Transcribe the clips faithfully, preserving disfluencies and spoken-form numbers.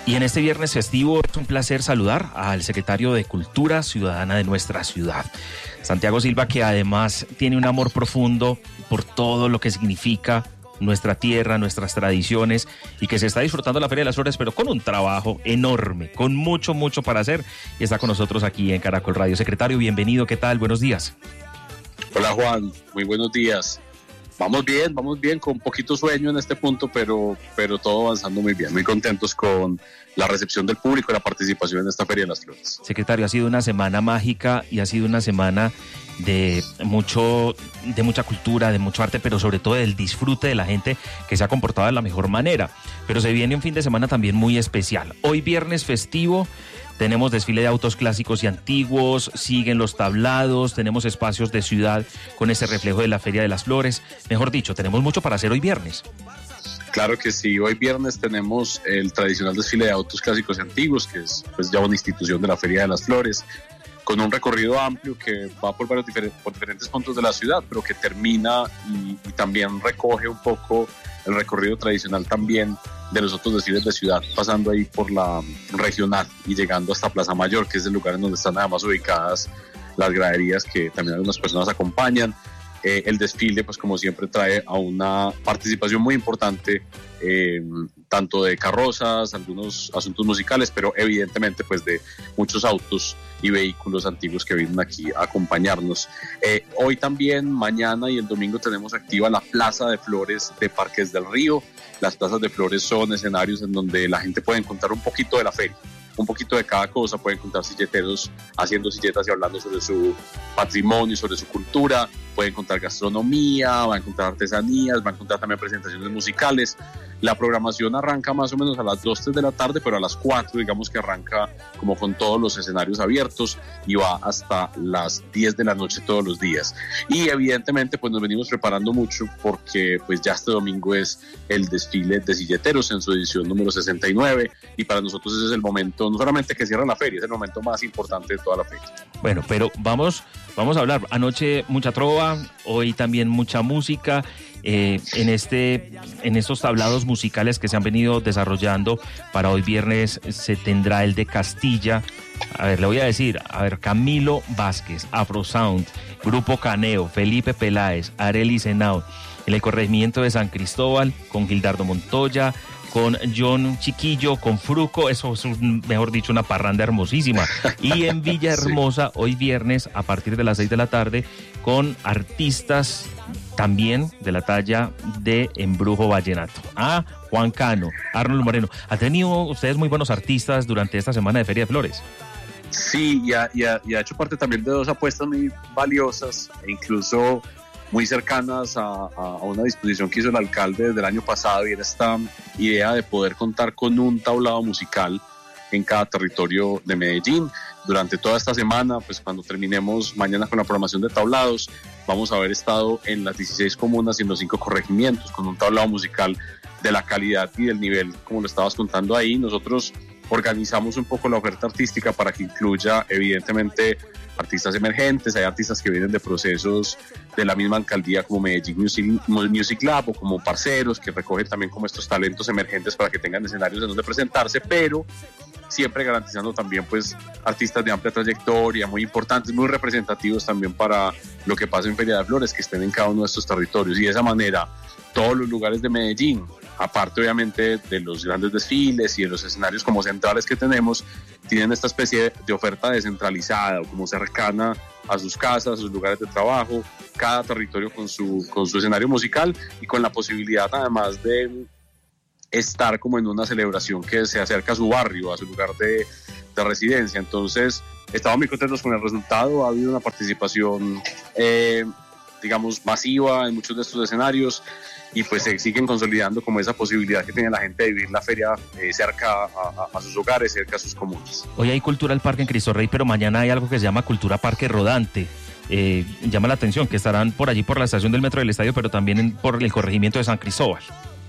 Y en este viernes festivo es un placer saludar al secretario de Cultura Ciudadana de nuestra ciudad, Santiago Silva, que además tiene un amor profundo por todo lo que significa nuestra tierra, nuestras tradiciones, y que se está disfrutando la Feria de las Flores, pero con un trabajo enorme, con mucho, mucho para hacer, y está con nosotros aquí en Caracol Radio. Secretario, bienvenido, ¿qué tal? Buenos días. Hola Juan, muy buenos días. Vamos bien, vamos bien, con poquito sueño en este punto, pero, pero todo avanzando muy bien, muy contentos con la recepción del público y la participación en esta Feria de las Flores. Secretario, ha sido una semana mágica y ha sido una semana de mucho, de mucha cultura, de mucho arte, pero sobre todo del disfrute de la gente que se ha comportado de la mejor manera. Pero se viene un fin de semana también muy especial. Hoy viernes festivo, tenemos desfile de autos clásicos y antiguos, siguen los tablados, tenemos espacios de ciudad con ese reflejo de la Feria de las Flores. Mejor dicho, tenemos mucho para hacer hoy viernes. Claro que sí, hoy viernes tenemos el tradicional desfile de autos clásicos y antiguos, que es pues ya una institución de la Feria de las Flores, con un recorrido amplio que va por varios diferentes, por diferentes puntos de la ciudad, pero que termina y, y también recoge un poco el recorrido tradicional también de los otros desfiles de ciudad, pasando ahí por la regional y llegando hasta Plaza Mayor, que es el lugar en donde están además ubicadas las graderías que también algunas personas acompañan. Eh, el desfile, pues como siempre, trae a una participación muy importante, eh, tanto de carrozas, algunos asuntos musicales, pero evidentemente pues de muchos autos y vehículos antiguos que vienen aquí a acompañarnos. Eh, hoy también, mañana y el domingo tenemos activa la Plaza de Flores de Parques del Río. Las plazas de flores son escenarios en donde la gente puede encontrar un poquito de la feria, un poquito de cada cosa. Puede encontrar silleteros haciendo silletas y hablando sobre su patrimonio, sobre su cultura. Puede encontrar gastronomía, va a encontrar artesanías, va a encontrar también presentaciones musicales. La programación arranca más o menos a las dos, tres de la tarde, pero a las cuatro digamos que arranca como con todos los escenarios abiertos y va hasta las diez de la noche todos los días. Y evidentemente pues nos venimos preparando mucho porque pues ya este domingo es el desfile de silleteros en su edición número sesenta y nueve, y para nosotros ese es el momento, no solamente que cierra la feria, es el momento más importante de toda la feria. Bueno, pero vamos, vamos a hablar. Anoche mucha trova, hoy también mucha música. Eh, en este, en estos tablados musicales que se han venido desarrollando, para hoy viernes se tendrá el de Castilla. A ver, le voy a decir, a ver, Camilo Vázquez, Afro Sound, Grupo Caneo, Felipe Peláez, Arelis Henao, en el corregimiento de San Cristóbal, con Gildardo Montoya, con John Chiquillo, con Fruco, eso es, un, mejor dicho, una parranda hermosísima. Y en Villahermosa, sí, hoy viernes, a partir de las seis de la tarde, con artistas también de la talla de Embrujo Vallenato. Ah, Juan Cano, Arnold Moreno. ¿Han tenido ustedes muy buenos artistas durante esta semana de Feria de Flores? Sí, y ha, y ha, y ha hecho parte también de dos apuestas muy valiosas e incluso muy cercanas a, a, a una disposición que hizo el alcalde desde el año pasado, y era esta idea de poder contar con un tablado musical en cada territorio de Medellín. Durante toda esta semana, pues cuando terminemos mañana con la programación de tablados, vamos a haber estado en las dieciséis comunas y en los cinco corregimientos con un tablado musical de la calidad y del nivel, como lo estabas contando ahí. Nosotros organizamos un poco la oferta artística para que incluya evidentemente artistas emergentes. Hay artistas que vienen de procesos de la misma alcaldía como Medellín Music, Music Lab, o como parceros que recogen también como estos talentos emergentes para que tengan escenarios en donde presentarse, pero siempre garantizando también pues artistas de amplia trayectoria, muy importantes, muy representativos también para lo que pasa en Feria de Flores, que estén en cada uno de estos territorios. Y de esa manera todos los lugares de Medellín, aparte obviamente de los grandes desfiles y de los escenarios como centrales que tenemos, tienen esta especie de oferta descentralizada o como cercana a sus casas, a sus lugares de trabajo, cada territorio con su, con su escenario musical, y con la posibilidad además de estar como en una celebración que se acerca a su barrio, a su lugar de, de residencia. Entonces estamos muy contentos con el resultado. Ha habido una participación eh, digamos masiva en muchos de estos escenarios, y pues se siguen consolidando como esa posibilidad que tiene la gente de vivir la feria eh, cerca a, a, a sus hogares, cerca a sus comunas. Hoy hay Cultura al Parque en Cristo Rey, pero mañana hay algo que se llama Cultura Parque Rodante. Eh, llama la atención que estarán por allí por la estación del metro del estadio, pero también en, por el corregimiento de San Cristóbal.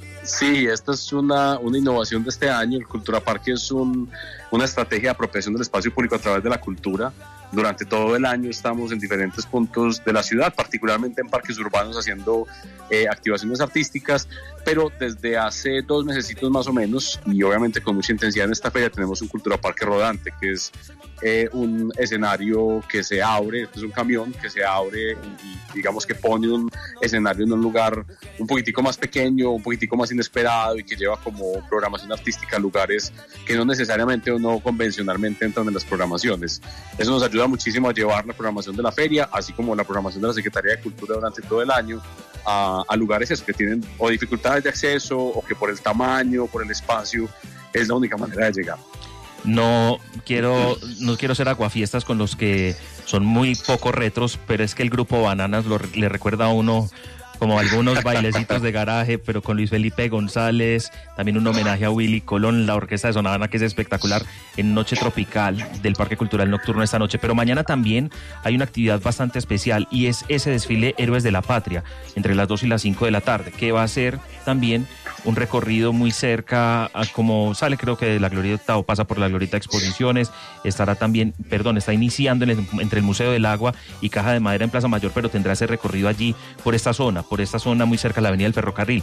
Sí, esta es una, una innovación de este año. El Cultura Parque es un, una estrategia de apropiación del espacio público a través de la cultura. durante todo el año estamos en diferentes puntos de la ciudad, particularmente en parques urbanos haciendo eh, activaciones artísticas, pero desde hace dos mesecitos más o menos, y obviamente con mucha intensidad en esta feria, tenemos un Cultura Parque Rodante, que es eh, un escenario que se abre, es un camión que se abre y digamos que pone un escenario en un lugar un poquitico más pequeño, un poquitico más inesperado y que lleva como programación artística a lugares que no necesariamente o no convencionalmente entran en las programaciones. Eso nos ayuda muchísimo a llevar la programación de la feria, así como la programación de la Secretaría de Cultura durante todo el año, a, a lugares esos que tienen o dificultades de acceso o que por el tamaño, por el espacio, es la única manera de llegar. No quiero, no quiero ser aguafiestas con los que son muy poco retros, pero es que el grupo Bananas lo, le recuerda a uno como algunos bailecitos de garaje, pero con Luis Felipe González, también un homenaje a Willy Colón, la orquesta de Sonavana, que es espectacular, en Noche Tropical del Parque Cultural Nocturno esta noche. Pero mañana también hay una actividad bastante especial y es ese desfile Héroes de la Patria, entre las dos y las cinco de la tarde, que va a ser también un recorrido muy cerca a como sale, creo que de la Glorieta o pasa por la Glorieta Exposiciones, estará también, perdón, está iniciando en el, entre el Museo del Agua y Caja de Madera en Plaza Mayor, pero tendrá ese recorrido allí por esta zona, por esta zona muy cerca de la Avenida del Ferrocarril.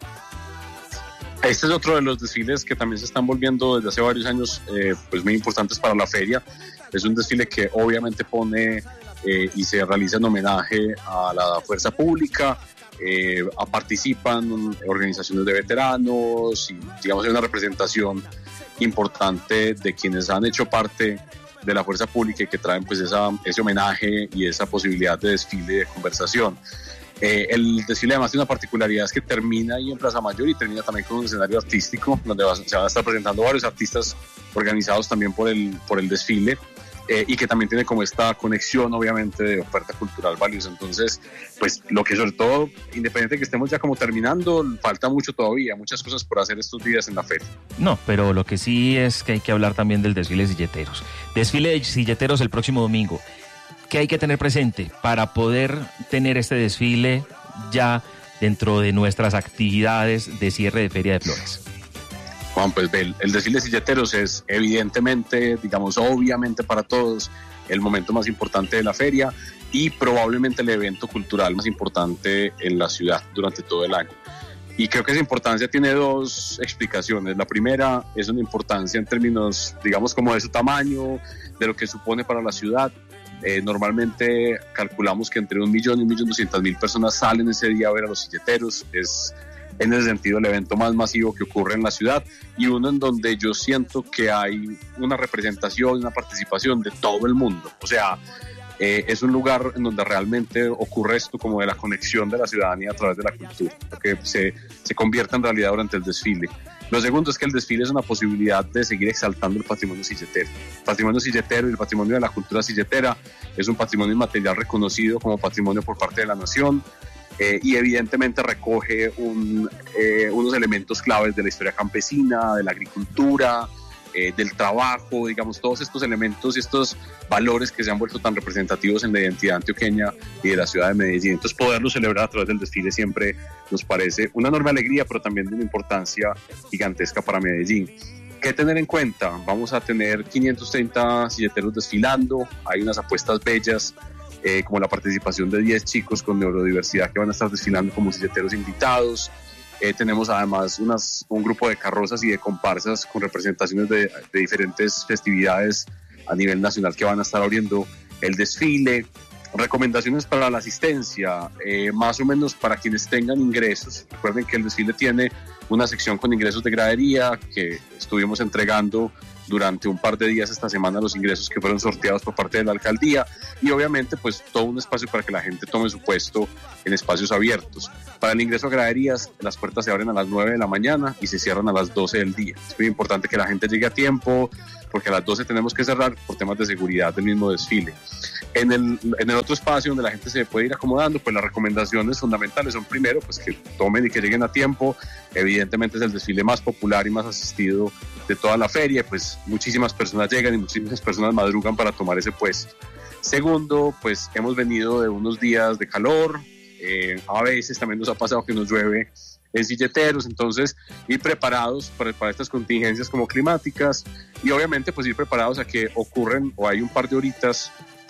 Este es otro de los desfiles que también se están volviendo desde hace varios años eh, pues muy importantes para la feria. Es un desfile que obviamente pone eh, y se realiza en homenaje a la fuerza pública. Eh, participan organizaciones de veteranos y digamos hay una representación importante de quienes han hecho parte de la fuerza pública y que traen pues esa, ese homenaje y esa posibilidad de desfile y de conversación. Eh, el desfile además tiene una particularidad, es que termina ahí en Plaza Mayor y termina también con un escenario artístico donde va, se van a estar presentando varios artistas organizados también por el, por el desfile. Eh, y que también tiene como esta conexión obviamente de oferta cultural valiosa. Entonces, pues lo que sobre todo, independiente de que estemos ya como terminando, falta mucho todavía, muchas cosas por hacer estos días en la feria. No, pero lo que sí es que hay que hablar también del desfile de silleteros. Desfile de silleteros el próximo domingo. ¿Qué hay que tener presente para poder tener este desfile ya dentro de nuestras actividades de cierre de Feria de Flores? Juan, pues el, el desfile de silleteros es evidentemente, digamos, obviamente para todos, el momento más importante de la feria y probablemente el evento cultural más importante en la ciudad durante todo el año. Y creo que esa importancia tiene dos explicaciones. La primera es una importancia en términos, digamos, como de su tamaño, de lo que supone para la ciudad. Eh, normalmente calculamos que entre un millón y un millón doscientas mil personas salen ese día a ver a los silleteros. Es en ese sentido el evento más masivo que ocurre en la ciudad y uno en donde yo siento que hay una representación, una participación de todo el mundo. O sea, eh, es un lugar en donde realmente ocurre esto como de la conexión de la ciudadanía a través de la cultura, que se, se convierte en realidad durante el desfile. Lo segundo es que el desfile es una posibilidad de seguir exaltando el patrimonio silletero. El patrimonio silletero y el patrimonio de la cultura silletera es un patrimonio inmaterial reconocido como patrimonio por parte de la nación. Eh, y evidentemente recoge un, eh, unos elementos claves de la historia campesina, de la agricultura, eh, del trabajo, digamos, todos estos elementos y estos valores que se han vuelto tan representativos en la identidad antioqueña y de la ciudad de Medellín. Entonces, poderlos celebrar a través del desfile siempre nos parece una enorme alegría, pero también de una importancia gigantesca para Medellín. ¿Qué tener en cuenta? Vamos a tener quinientos treinta silleteros desfilando, hay unas apuestas bellas, Eh, como la participación de diez chicos con neurodiversidad que van a estar desfilando como silleteros invitados. Eh, tenemos además unas, un grupo de carrozas y de comparsas con representaciones de, de diferentes festividades a nivel nacional que van a estar abriendo el desfile. Recomendaciones para la asistencia, eh, más o menos para quienes tengan ingresos. Recuerden que el desfile tiene una sección con ingresos de gradería que estuvimos entregando durante un par de días esta semana los ingresos que fueron sorteados por parte de la alcaldía y obviamente pues todo un espacio para que la gente tome su puesto en espacios abiertos. Para el ingreso a graderías las puertas se abren a las nueve de la mañana y se cierran a las doce del día. Es muy importante que la gente llegue a tiempo porque a las doce tenemos que cerrar por temas de seguridad del mismo desfile. En el, en el otro espacio donde la gente se puede ir acomodando, pues las recomendaciones fundamentales son primero pues que tomen y que lleguen a tiempo. Evidentemente es el desfile más popular y más asistido de toda la feria, pues muchísimas personas llegan y muchísimas personas madrugan para tomar ese puesto. Segundo, pues hemos venido de unos días de calor, eh, a veces también nos ha pasado que nos llueve en silleteros, entonces ir preparados para, para estas contingencias como climáticas y obviamente pues ir preparados a que ocurren o hay un par de horitas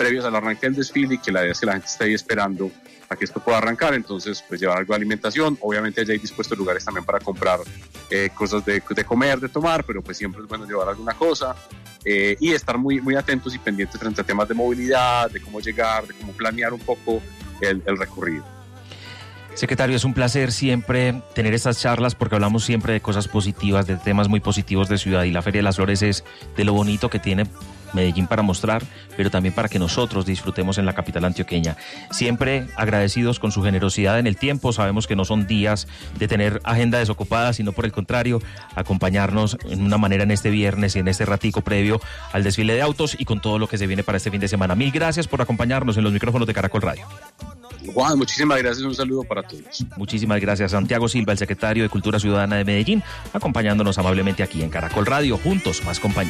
previos al arranque del desfile y que la idea es que la gente esté ahí esperando a que esto pueda arrancar. Entonces, pues llevar algo de alimentación. Obviamente allá hay dispuestos lugares también para comprar eh, cosas de, de comer, de tomar, pero pues siempre es bueno llevar alguna cosa eh, y estar muy, muy atentos y pendientes frente a temas de movilidad, de cómo llegar, de cómo planear un poco el, el recorrido. Secretario, es un placer siempre tener estas charlas porque hablamos siempre de cosas positivas, de temas muy positivos de ciudad, y la Feria de las Flores es de lo bonito que tiene Medellín para mostrar, pero también para que nosotros disfrutemos en la capital antioqueña. Siempre agradecidos con su generosidad en el tiempo. Sabemos que no son días de tener agenda desocupada, sino por el contrario, acompañarnos en una manera en este viernes y en este ratico previo al desfile de autos y con todo lo que se viene para este fin de semana. Mil gracias por acompañarnos en los micrófonos de Caracol Radio. Juan, muchísimas gracias, un saludo para todos. Muchísimas gracias, Santiago Silva, el secretario de Cultura Ciudadana de Medellín, acompañándonos amablemente aquí en Caracol Radio. Juntos, más compañía.